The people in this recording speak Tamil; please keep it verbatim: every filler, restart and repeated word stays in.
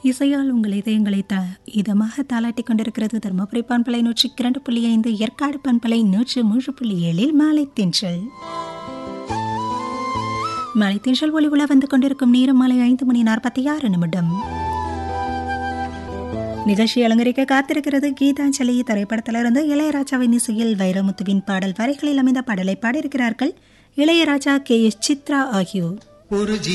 இசையால் உங்கள் இதயங்களை த இதமாக தாளாட்டிக் கொண்டிருக்கிறது தருமபுரி பண்பலை நூற்றி இரண்டு புள்ளி ஐந்து, ஏற்காடு பண்பலை நூற்று மூன்று புள்ளி ஏழில் மாலை தென்றல். மாலை தென்றல் ஒளி உலா வந்து கொண்டிருக்கும் நேரம் மாலை ஐந்து மணி நாற்பத்தி ஆறு நிமிடம். நிகழ்ச்சி அலங்கரிக்க காத்திருக்கிறது கீதாஞ்சலி திரைப்படத்திலிருந்து இளையராஜாவின் இசையில் வைரமுத்துவின் பாடல் வரிகளில் அமைந்த பாடலை பாடியிருக்கிறார்கள் இளையராஜா, கே எஸ் சித்ரா ஆகியோர்.